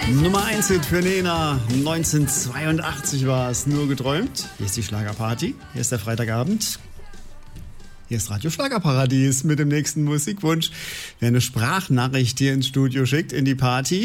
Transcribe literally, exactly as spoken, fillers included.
Nummer eins Hit für Nena. neunzehnhundertzweiundachtzig war es. Nur geträumt. Hier ist die Schlagerparty. Hier ist der Freitagabend. Hier ist Radio Schlagerparadies mit dem nächsten Musikwunsch. Wer eine Sprachnachricht hier ins Studio schickt, in die Party,